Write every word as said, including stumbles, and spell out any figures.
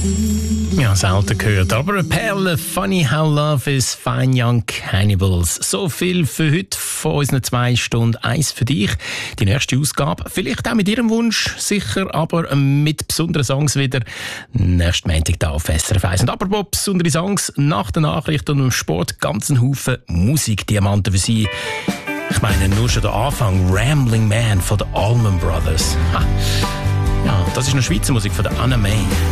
Ja, selten gehört, aber eine Perle. Funny how love is, Fine Young Cannibals. So viel für heute von unseren zwei Stunden. Eins für dich, die nächste Ausgabe. Vielleicht auch mit Ihrem Wunsch, sicher, aber mit besonderen Songs wieder. Nächsten Montag da auf S R F eins. Und apropos besondere Songs, nach der Nachricht und dem Sport ganz ein Haufen Musikdiamanten für Sie. Ich meine, nur schon der Anfang. Rambling Man von den Allman Brothers. Ha. Ja, das ist noch Schweizer Musik von der Anna May.